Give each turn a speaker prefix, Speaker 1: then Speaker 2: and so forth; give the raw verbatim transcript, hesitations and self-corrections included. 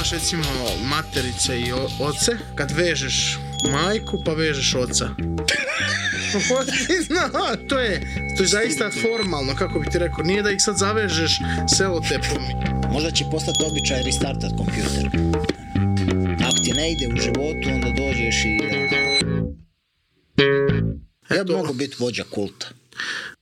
Speaker 1: imaš recimo materice i o- oce, kad vežeš majku pa vežeš oca. Zna, to je, to je zaista formalno, kako bi ti rekao, nije da ih sad zavežeš selotepom.
Speaker 2: Možda će postati običaj restartat kompjuter. Ako ti ne ide u životu, onda dođeš i... Ja bi
Speaker 1: Eto.
Speaker 2: mogu biti vođa kulta.